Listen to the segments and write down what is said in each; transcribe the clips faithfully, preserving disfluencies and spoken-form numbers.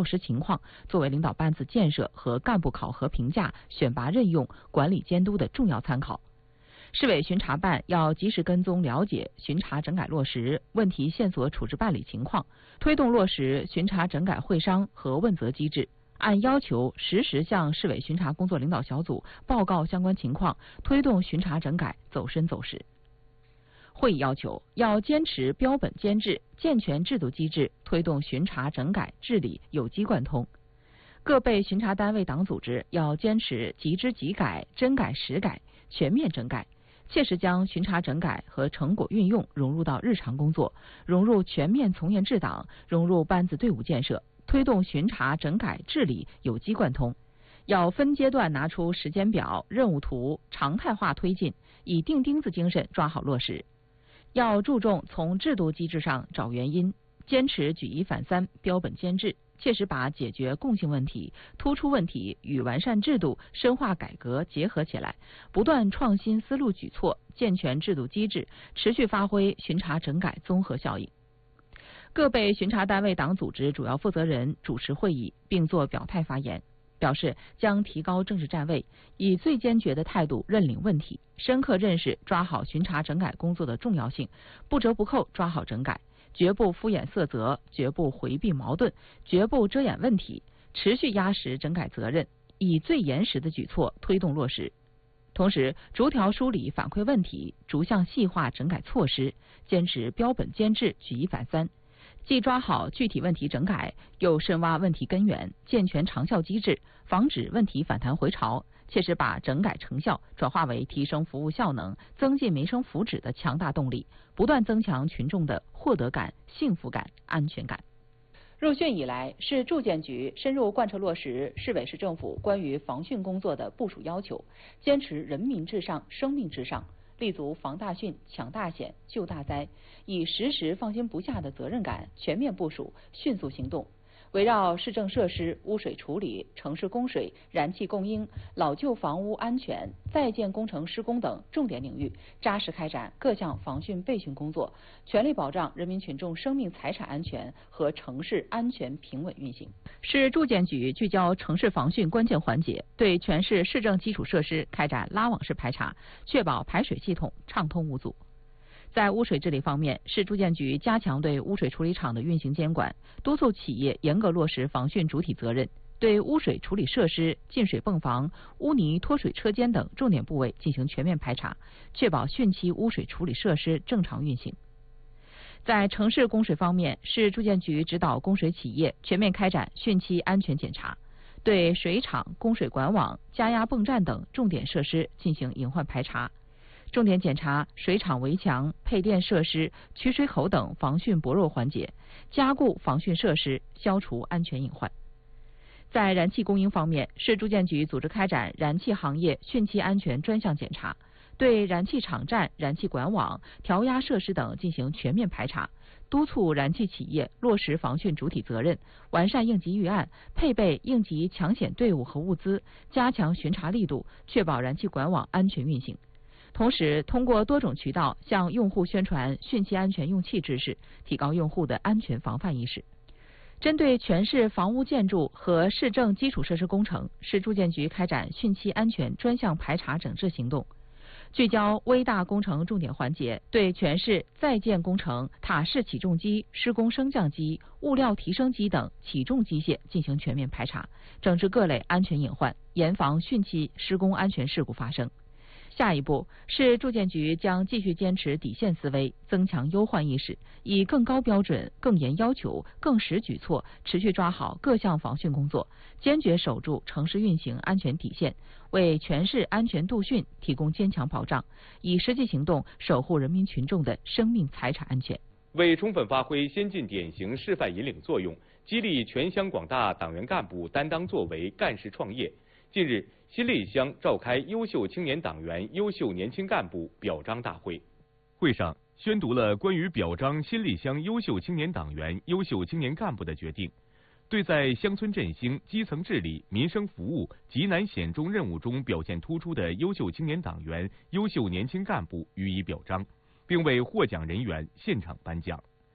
落实情况，作为领导班子建设和干部考核评价、选拔任用、管理监督的重要参考。市委巡查办要及时跟踪了解巡查整改落实问题线索处置办理情况，推动落实巡查整改会商和问责机制，按要求实时向市委巡查工作领导小组报告相关情况，推动巡查整改走深走实。会议要求要坚持标本兼治，健全制度机制，推动巡查整改治理有机贯通。各被巡查单位党组织要坚持即知即改、真改实改、全面整改，切实将巡查整改和成果运用融入到日常工作，融入全面从严治党，融入班子队伍建设，推动巡查整改治理有机贯通。要分阶段拿出时间表、任务图，常态化推进，以钉钉子精神抓好落实。要注重从制度机制上找原因，坚持举一反三、标本兼治，切实把解决共性问题、突出问题与完善制度、深化改革结合起来，不断创新思路举措，健全制度机制，持续发挥巡查整改综合效应。各被巡查单位党组织主要负责人主持会议并作表态发言，表示将提高政治站位，以最坚决的态度认领问题，深刻认识抓好巡查整改工作的重要性，不折不扣抓好整改，绝不敷衍塞责，绝不回避矛盾，绝不遮掩问题，持续压实整改责任，以最严实的举措推动落实。同时，逐条梳理反馈问题，逐项细化整改措施，坚持标本兼治、举一反三，既抓好具体问题整改，又深挖问题根源，健全长效机制，防止问题反弹回潮，切实把整改成效转化为提升服务效能、增进民生福祉的强大动力，不断增强群众的获得感、幸福感、安全感。入汛以来，市住建局深入贯彻落实市委市政府关于防汛工作的部署要求，坚持人民至上、生命至上，立足防大汛、抢大险、救大灾，以时时放心不下的责任感，全面部署、迅速行动。围绕市政设施、污水处理、城市供水、燃气供应、老旧房屋安全、在建工程施工等重点领域，扎实开展各项防汛备汛工作，全力保障人民群众生命财产安全和城市安全平稳运行。市住建局聚焦城市防汛关键环节，对全市市政基础设施开展拉网式排查，确保排水系统畅通无阻。在污水治理方面，市住建局加强对污水处理厂的运行监管，督促企业严格落实防汛主体责任，对污水处理设施、进水泵房、污泥脱水车间等重点部位进行全面排查，确保汛期污水处理设施正常运行。在城市供水方面，市住建局指导供水企业全面开展汛期安全检查，对水厂、供水管网、加压泵站等重点设施进行隐患排查，重点检查水厂围墙、配电设施、取水口等防汛薄弱环节，加固防汛设施，消除安全隐患。在燃气供应方面，市住建局组织开展燃气行业汛期安全专项检查，对燃气场站、燃气管网、调压设施等进行全面排查，督促燃气企业落实防汛主体责任，完善应急预案，配备应急抢险队伍和物资，加强巡查力度，确保燃气管网安全运行。同时，通过多种渠道向用户宣传汛期安全用气知识，提高用户的安全防范意识。针对全市房屋建筑和市政基础设施工程，市住建局开展汛期安全专项排查整治行动，聚焦微大工程重点环节，对全市在建工程、塔式起重机、施工升降机、物料提升机等起重机械进行全面排查，整治各类安全隐患，严防汛期施工安全事故发生。下一步，市住建局将继续坚持底线思维，增强忧患意识，以更高标准、更严要求、更实举措，持续抓好各项防汛工作，坚决守住城市运行安全底线，为全市安全度汛提供坚强保障，以实际行动守护人民群众的生命财产安全。 为充分发挥先进典型示范引领作用，激励全乡广大党员干部担当作为、干事创业，近日，新立乡召开优秀青年党员、优秀年轻干部表彰大会。会上宣读了关于表彰新立乡优秀青年党员、优秀青年干部的决定，对在乡村振兴、基层治理、民生服务急难险中任务中表现突出的优秀青年党员、优秀年轻干部予以表彰，并为获奖人员现场颁奖。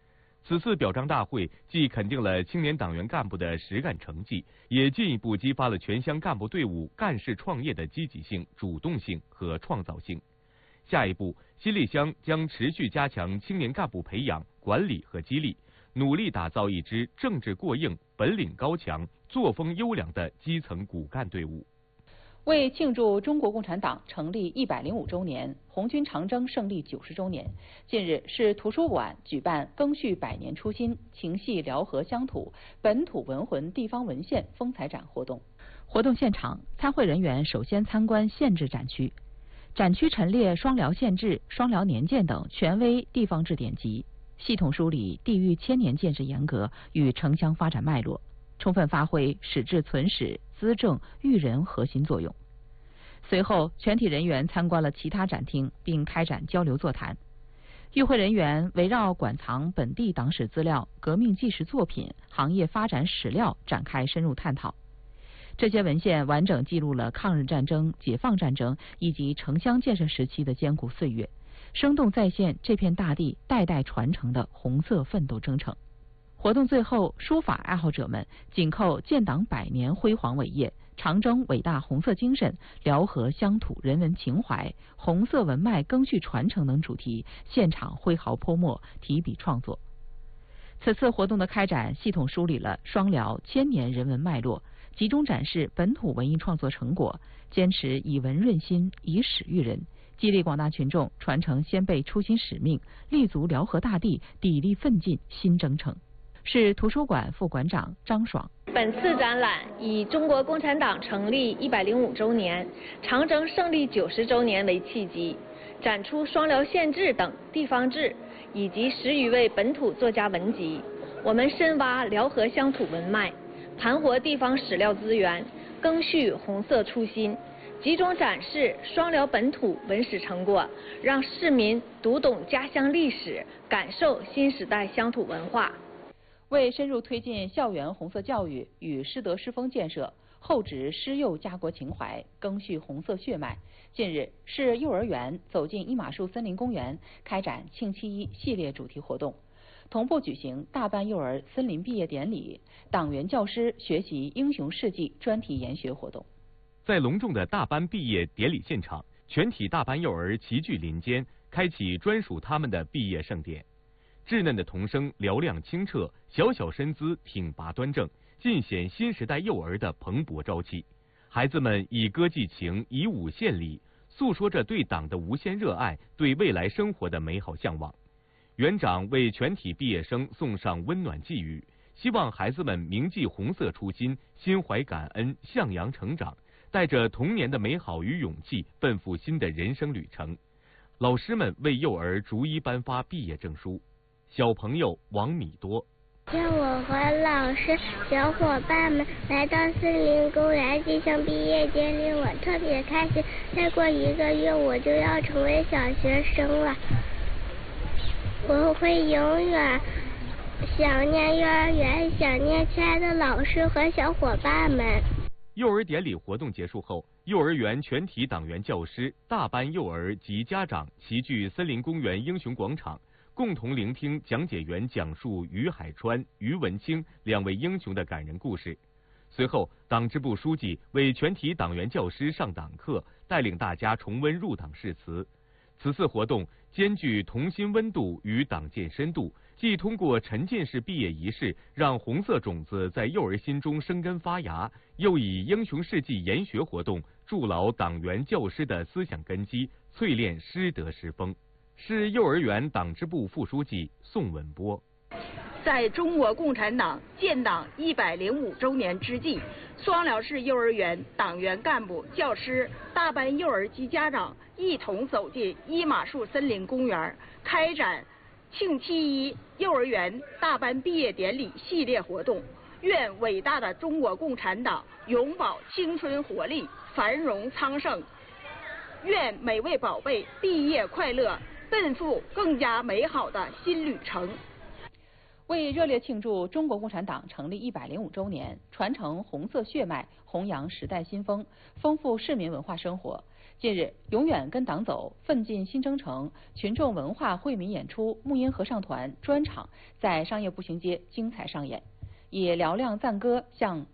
此次表彰大会既肯定了青年党员干部的实干成绩，也进一步激发了全乡干部队伍干事创业的积极性、主动性和创造性。下一步，新立乡将持续加强青年干部培养、管理和激励，努力打造一支政治过硬、本领高强、作风优良的基层骨干队伍。 为庆祝中国共产党成立一百零五周年、红军长征胜利九十周年，近日市图书馆举办赓续百年初心、情系辽河乡土、本土文魂地方文献风采展活动。活动现场，参会人员首先参观县志展区，展区陈列双辽县志、双辽年鉴等权威地方志典籍，系统梳理地域千年建设沿革与城乡发展脉络，充分发挥史志存史、资政育人核心作用。随后，全体人员参观了其他展厅，并开展交流座谈。与会人员围绕馆藏本地党史资料、革命纪实作品、行业发展史料展开深入探讨。这些文献完整记录了抗日战争、解放战争以及城乡建设时期的艰苦岁月，生动再现这片大地代代传承的红色奋斗征程。活动最后，书法爱好者们紧扣建党百年辉煌伟业、长征伟大红色精神、辽河乡土人文情怀、红色文脉赓续传承等主题，现场挥毫泼墨，提笔创作。此次活动的开展，系统梳理了双辽千年人文脉络，集中展示本土文艺创作成果，坚持以文润心、以史育人，激励广大群众传承先辈初心使命，立足辽河大地，砥砺奋进新征程。市图书馆副馆长张爽。 本次展览以中国共产党成立一百零五周年、长征胜利九十周年为契机，展出双辽县志等地方志以及十余位本土作家文集。我们深挖辽河乡土文脉，盘活地方史料资源，赓续红色初心，集中展示双辽本土文史成果，让市民读懂家乡历史，感受新时代乡土文化。 为深入推进校园红色教育与师德师风建设，厚植师幼家国情怀，赓续红色血脉，近日，市幼儿园走进伊玛树森林公园，开展庆七一系列主题活动，同步举行大班幼儿森林毕业典礼、党员教师学习英雄事迹专题研学活动。 在隆重的大班毕业典礼现场，全体大班幼儿齐聚林间，开启专属他们的毕业盛典。稚嫩的童声嘹亮清澈，小小身姿挺拔端正，尽显新时代幼儿的蓬勃朝气。孩子们以歌寄情，以舞献礼，诉说着对党的无限热爱，对未来生活的美好向往。园长为全体毕业生送上温暖寄语，希望孩子们铭记红色初心，心怀感恩，向阳成长，带着童年的美好与勇气，奔赴新的人生旅程。老师们为幼儿逐一颁发毕业证书。小朋友王米多， 今天我和老师、小伙伴们来到森林公园进行毕业典礼，我特别开心。再过一个月我就要成为小学生了，我会永远想念幼儿园，想念亲爱的老师和小伙伴们。 幼儿典礼活动结束后，幼儿园全体党员教师、大班幼儿及家长齐聚森林公园英雄广场，共同聆听讲解员讲述于海川、于文清两位英雄的感人故事。随后，党支部书记为全体党员教师上党课，带领大家重温入党誓词。此次活动兼具童心温度与党建深度，既通过沉浸式毕业仪式让红色种子在幼儿心中生根发芽，又以英雄事迹研学活动筑牢党员教师的思想根基，淬炼师德师风。是幼儿园党支部副书记宋文波。 在中国共产党建党一百零五周年之际，双辽市幼儿园党员干部、教师、大班幼儿及家长一同走进伊玛树森林公园，开展庆七一幼儿园大班毕业典礼系列活动。愿伟大的中国共产党永葆青春活力，繁荣昌盛。愿每位宝贝毕业快乐，奔赴更加美好的新旅程。 为热烈庆祝中国共产党成立一百零五周年，传承红色血脉，弘扬时代新风，丰富市民文化生活。近日，永远跟党走、奋进新征程群众文化惠民演出木音合唱团专场在商业步行街精彩上演，以嘹亮赞歌向